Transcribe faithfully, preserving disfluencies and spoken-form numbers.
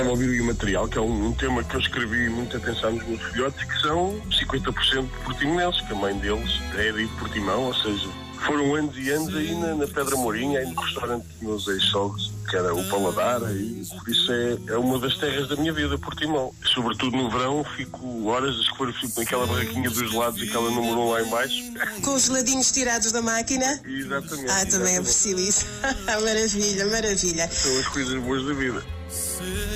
estava a ouvir o Imaterial, que é um, um tema que eu escrevi muita atenção nos meus filhotes, que são cinquenta por cento portimonenses, que a mãe deles é de Portimão, ou seja, foram anos e anos aí na, na Pedra Mourinha, aí no restaurante dos meus ex-sogros, que era o Paladar, e por isso é, é uma das terras da minha vida, Portimão. Sobretudo no verão, fico horas a escolher, fico naquela barraquinha dos lados, aquela número um lá em baixo. Com os geladinhos tirados da máquina? Exatamente. Ah, também exatamente. aprecio isso. Maravilha, maravilha. São as coisas boas da vida.